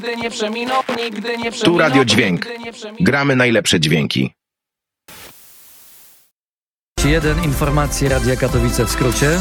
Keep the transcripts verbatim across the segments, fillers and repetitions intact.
Tu Radio Dźwięk. Gramy najlepsze dźwięki. Jeden informacje Radia Katowice w skrócie.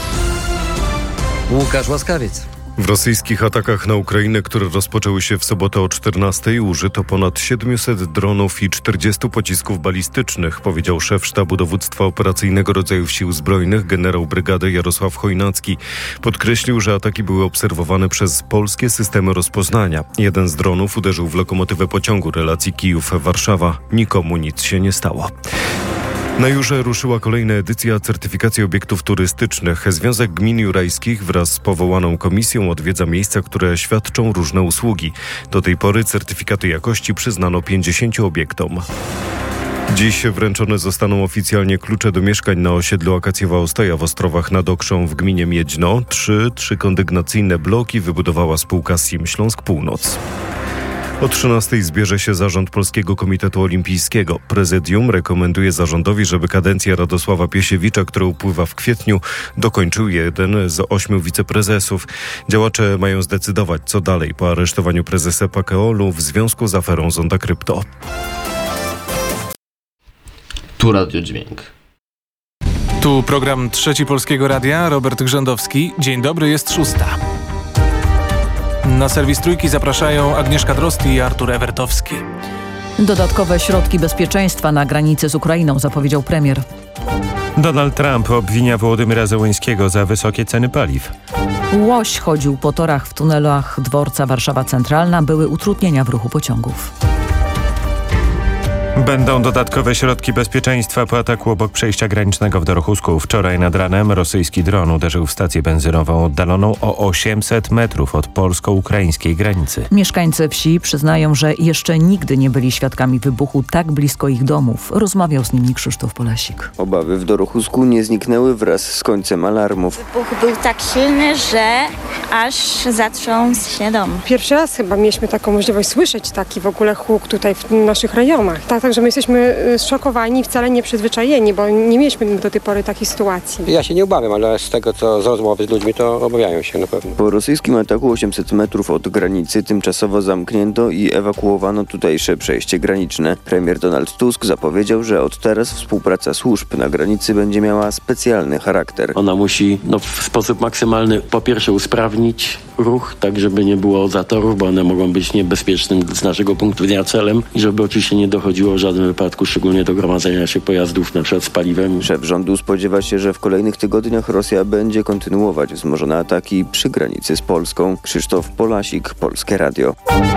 Łukasz Łaskawiec. W rosyjskich atakach na Ukrainę, które rozpoczęły się w sobotę o czternastej, użyto ponad siedemset dronów i czterdzieści pocisków balistycznych, powiedział szef sztabu dowództwa operacyjnego rodzajów sił zbrojnych generał brygady Jarosław Chojnacki. Podkreślił, że ataki były obserwowane przez polskie systemy rozpoznania. Jeden z dronów uderzył w lokomotywę pociągu relacji Kijów-Warszawa. Nikomu nic się nie stało. Na Jurze ruszyła kolejna edycja certyfikacji obiektów turystycznych. Związek Gmin Jurajskich wraz z powołaną komisją odwiedza miejsca, które świadczą różne usługi. Do tej pory certyfikaty jakości przyznano pięćdziesięciu obiektom. Dziś wręczone zostaną oficjalnie klucze do mieszkań na osiedlu Akacjewa Ostoja w Ostrowach nad Okrzą w gminie Miedźno. Trzy trzykondygnacyjne bloki wybudowała spółka Sim Śląsk Północ. O trzynastej zbierze się zarząd Polskiego Komitetu Olimpijskiego. Prezydium rekomenduje zarządowi, żeby kadencja Radosława Piesiewicza, która upływa w kwietniu, dokończył jeden z ośmiu wiceprezesów. Działacze mają zdecydować, co dalej po aresztowaniu prezesa P K O L u w związku z aferą Zonda Krypto. Tu Radio Dźwięk. Tu program Trzeci Polskiego Radia, Robert Grzędowski. Dzień dobry, jest szósta. Na serwis Trójki zapraszają Agnieszka Drozd i Artur Ewertowski. Dodatkowe środki bezpieczeństwa na granicy z Ukrainą, zapowiedział premier. Donald Trump obwinia Wołodymyra Zełenskiego za wysokie ceny paliw. Łoś chodził po torach w tunelach dworca Warszawa Centralna. Były utrudnienia w ruchu pociągów. Będą dodatkowe środki bezpieczeństwa po ataku obok przejścia granicznego w Dorochusku. Wczoraj nad ranem rosyjski dron uderzył w stację benzynową oddaloną o osiemset metrów od polsko-ukraińskiej granicy. Mieszkańcy wsi przyznają, że jeszcze nigdy nie byli świadkami wybuchu tak blisko ich domów. Rozmawiał z nimi Krzysztof Polasik. Obawy w Dorochusku nie zniknęły wraz z końcem alarmów. Wybuch był tak silny, że aż zatrząsł się dom. Pierwszy raz chyba mieliśmy taką możliwość słyszeć taki w ogóle huk tutaj w naszych rejonach. Tak, Także my jesteśmy zszokowani, wcale nie przyzwyczajeni, bo nie mieliśmy do tej pory takiej sytuacji. Ja się nie obawiam, ale z tego, co z rozmowy z ludźmi, to obawiają się na pewno. Po rosyjskim ataku osiemset metrów od granicy tymczasowo zamknięto i ewakuowano tutejsze przejście graniczne. Premier Donald Tusk zapowiedział, że od teraz współpraca służb na granicy będzie miała specjalny charakter. Ona musi no, w sposób maksymalny po pierwsze usprawnić ruch, tak żeby nie było zatorów, bo one mogą być niebezpiecznym z naszego punktu widzenia celem i żeby oczywiście nie dochodziło w żadnym wypadku, szczególnie do gromadzenia się pojazdów na przykład z paliwem. Szef rządu spodziewa się, że w kolejnych tygodniach Rosja będzie kontynuować wzmożone ataki przy granicy z Polską. Krzysztof Polasik, Polskie Radio.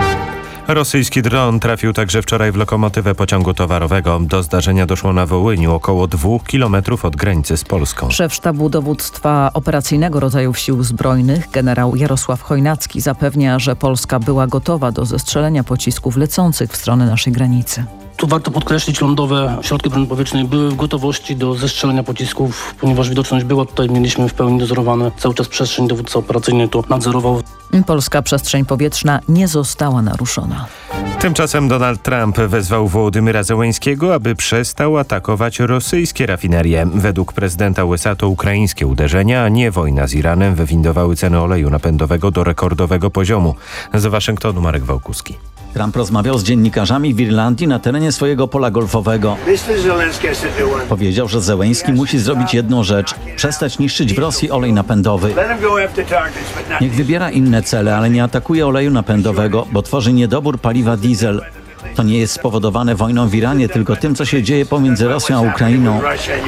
Rosyjski dron trafił także wczoraj w lokomotywę pociągu towarowego. Do zdarzenia doszło na Wołyniu, około dwóch kilometrów od granicy z Polską. Szef sztabu dowództwa operacyjnego rodzajów sił zbrojnych generał Jarosław Chojnacki zapewnia, że Polska była gotowa do zestrzelenia pocisków lecących w stronę naszej granicy. Tu warto podkreślić, lądowe środki obrony powietrznej były w gotowości do zestrzelenia pocisków, ponieważ widoczność była. Tutaj mieliśmy w pełni dozorowane. Cały czas przestrzeń dowódca operacyjny to nadzorował. Polska przestrzeń powietrzna nie została naruszona. Tymczasem Donald Trump wezwał Wołodymyra Zełenskiego, aby przestał atakować rosyjskie rafinerie. Według prezydenta U S A to ukraińskie uderzenia, a nie wojna z Iranem wywindowały ceny oleju napędowego do rekordowego poziomu. Z Waszyngtonu Marek Wałkuski. Trump rozmawiał z dziennikarzami w Irlandii na terenie swojego pola golfowego. Powiedział, że Zełenski musi zrobić jedną rzecz – przestać niszczyć w Rosji olej napędowy. Niech wybiera inne cele, ale nie atakuje oleju napędowego, bo tworzy niedobór paliwa diesel. To nie jest spowodowane wojną w Iranie, tylko tym, co się dzieje pomiędzy Rosją a Ukrainą.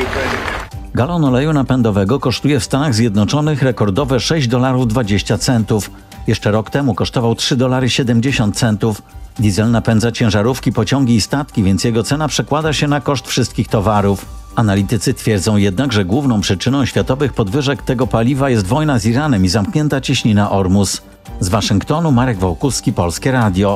Galon oleju napędowego kosztuje w Stanach Zjednoczonych rekordowe sześć dolarów dwadzieścia centów. Jeszcze rok temu kosztował trzy dolary siedemdziesiąt centów. Diesel napędza ciężarówki, pociągi i statki, więc jego cena przekłada się na koszt wszystkich towarów. Analitycy twierdzą jednak, że główną przyczyną światowych podwyżek tego paliwa jest wojna z Iranem i zamknięta cieśnina Ormus. Z Waszyngtonu Marek Wałkuski, Polskie Radio.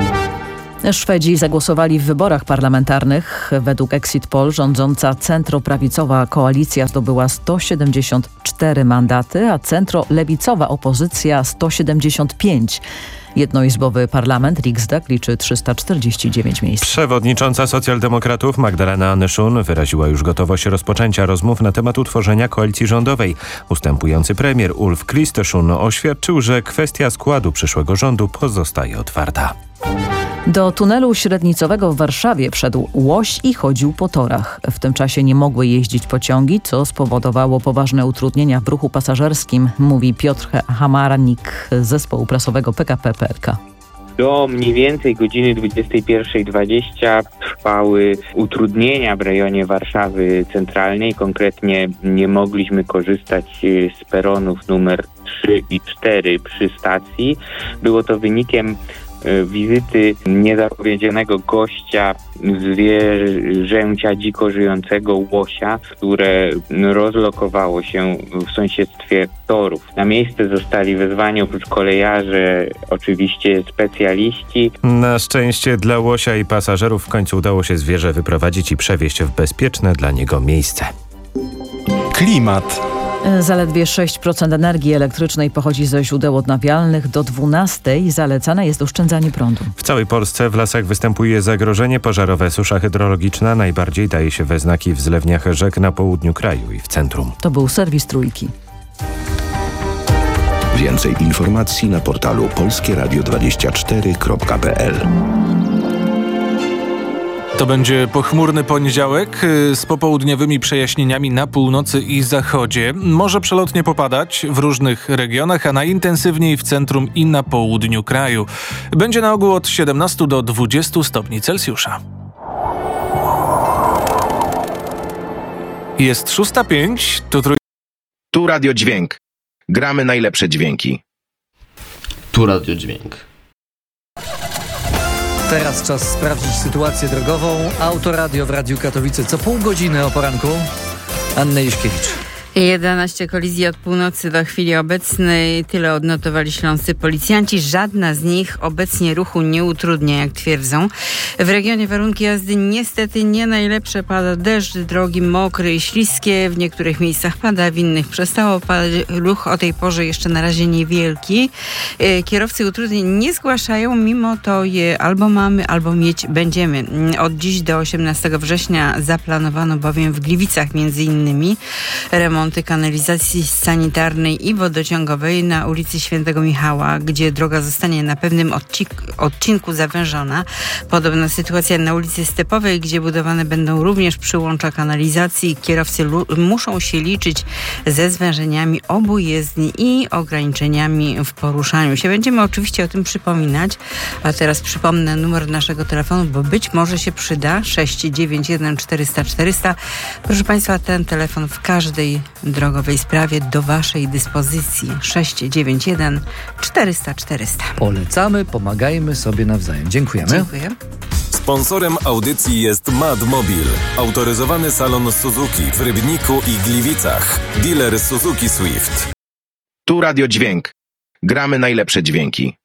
Szwedzi zagłosowali w wyborach parlamentarnych. Według Exit Poll rządząca centroprawicowa koalicja zdobyła sto siedemdziesiąt cztery mandaty, a centrolewicowa opozycja sto siedemdziesiąt pięć. Jednoizbowy parlament Riksdag liczy trzysta czterdzieści dziewięć miejsc. Przewodnicząca socjaldemokratów Magdalena Anyszun wyraziła już gotowość rozpoczęcia rozmów na temat utworzenia koalicji rządowej. Ustępujący premier Ulf Kristersson oświadczył, że kwestia składu przyszłego rządu pozostaje otwarta. Do tunelu średnicowego w Warszawie wszedł łoś i chodził po torach. W tym czasie nie mogły jeździć pociągi, co spowodowało poważne utrudnienia w ruchu pasażerskim, mówi Piotr Hamarnik z zespołu prasowego P K P P L K. Do mniej więcej godziny dwudziestej pierwszej dwadzieścia trwały utrudnienia w rejonie Warszawy Centralnej. Konkretnie nie mogliśmy korzystać z peronów numer trzy i cztery przy stacji. Było to wynikiem wizyty niezapowiedzianego gościa, zwierzęcia dziko żyjącego łosia, które rozlokowało się w sąsiedztwie torów. Na miejsce zostali wezwani oprócz kolejarzy oczywiście specjaliści. Na szczęście dla łosia i pasażerów w końcu udało się zwierzę wyprowadzić i przewieźć w bezpieczne dla niego miejsce. Klimat. Zaledwie sześć procent energii elektrycznej pochodzi ze źródeł odnawialnych. Do dwunastej zalecane jest oszczędzanie prądu. W całej Polsce w lasach występuje zagrożenie pożarowe. Susza hydrologiczna najbardziej daje się we znaki w zlewniach rzek na południu kraju i w centrum. To był serwis Trójki. Więcej informacji na portalu polskie radio dwadzieścia cztery kropka p l. To będzie pochmurny poniedziałek z popołudniowymi przejaśnieniami na północy i zachodzie. Może przelotnie popadać w różnych regionach, a najintensywniej w centrum i na południu kraju. Będzie na ogół od siedemnastu do dwudziestu stopni Celsjusza. Jest szósta pięć, tu trój... Tu Radio Dźwięk. Gramy najlepsze dźwięki. Tu Radio Dźwięk. Teraz czas sprawdzić sytuację drogową. Autoradio w Radiu Katowice co pół godziny o poranku. Anna Juśkiewicz. jedenaście kolizji od północy do chwili obecnej. Tyle odnotowali śląscy policjanci. Żadna z nich obecnie ruchu nie utrudnia, jak twierdzą. W regionie warunki jazdy niestety nie najlepsze. Pada deszcz, drogi mokre i śliskie. W niektórych miejscach pada, w innych przestało padać. Ruch o tej porze jeszcze na razie niewielki. Kierowcy utrudnień nie zgłaszają, mimo to je albo mamy, albo mieć będziemy. Od dziś do osiemnastego września zaplanowano bowiem w Gliwicach między innymi remont kanalizacji sanitarnej i wodociągowej na ulicy Świętego Michała, gdzie droga zostanie na pewnym odcinku, odcinku zawężona. Podobna sytuacja na ulicy Stepowej, gdzie budowane będą również przyłącza kanalizacji. Kierowcy lu- muszą się liczyć ze zwężeniami obu jezdni i ograniczeniami w poruszaniu się. Będziemy oczywiście o tym przypominać, a teraz przypomnę numer naszego telefonu, bo być może się przyda. sześć dziewięć jeden czterysta czterysta. Proszę Państwa, ten telefon w każdej drogowej sprawie do Waszej dyspozycji. sześć dziewięć jeden czterysta czterysta. Polecamy, pomagajmy sobie nawzajem. Dziękujemy. Dziękuję. Sponsorem audycji jest Madmobil, autoryzowany salon Suzuki w Rybniku i Gliwicach. Dealer Suzuki Swift. Tu Radio Dźwięk. Gramy najlepsze dźwięki.